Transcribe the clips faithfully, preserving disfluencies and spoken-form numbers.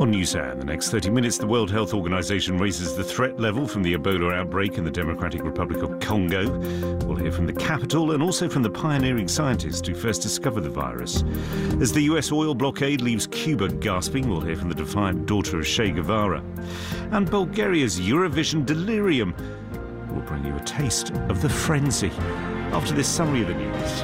On Newshour, in the next thirty minutes, the World Health Organization raises the threat level from the Ebola outbreak in the Democratic Republic of Congo. We'll hear from the capital and also from the pioneering scientists who first discovered the virus. As the U S oil blockade leaves Cuba gasping, we'll hear from the defiant daughter of Che Guevara. And Bulgaria's Eurovision delirium will bring you a taste of the frenzy. After this summary of the news.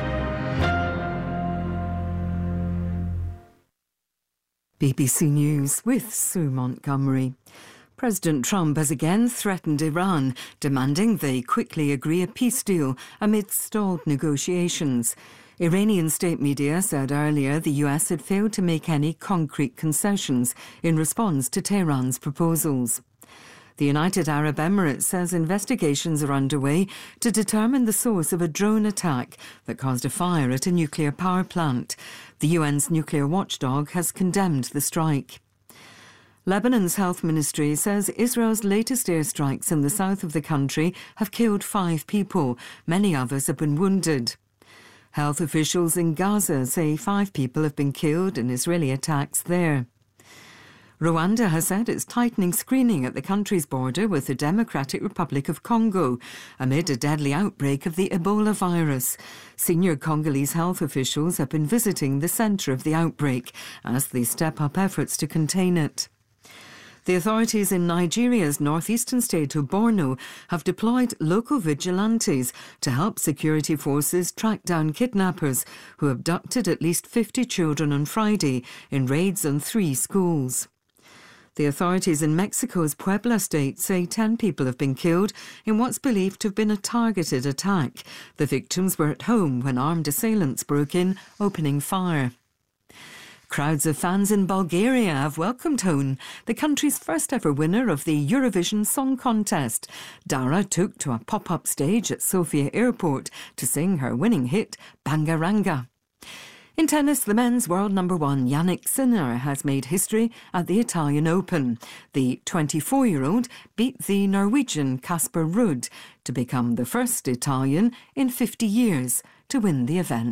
B B C News with Sue Montgomery. President Trump has again threatened Iran, demanding they quickly agree a peace deal amid stalled negotiations. Iranian state media said earlier the U S had failed to make any concrete concessions in response to Tehran's proposals. The United Arab Emirates says investigations are underway to determine the source of a drone attack that caused a fire at a nuclear power plant. The U N's nuclear watchdog has condemned the strike. Lebanon's health ministry says Israel's latest airstrikes in the south of the country have killed five people. Many others have been wounded. Health officials in Gaza say five people have been killed in Israeli attacks there. Rwanda has said it's tightening screening at the country's border with the Democratic Republic of Congo amid a deadly outbreak of the Ebola virus. Senior Congolese health officials have been visiting the centre of the outbreak as they step up efforts to contain it. The authorities in Nigeria's northeastern state of Borno have deployed local vigilantes to help security forces track down kidnappers who abducted at least fifty children on Friday in raids on three schools. The authorities in Mexico's Puebla state say ten people have been killed in what's believed to have been a targeted attack. The victims were at home when armed assailants broke in, opening fire. Crowds of fans in Bulgaria have welcomed home the country's first ever winner of the Eurovision Song Contest. Dara took to a pop-up stage at Sofia Airport to sing her winning hit, Bangaranga. In tennis, the men's world number one Jannik Sinner has made history at the Italian Open. The twenty-four-year-old beat the Norwegian Casper Ruud to become the first Italian in fifty years to win the event.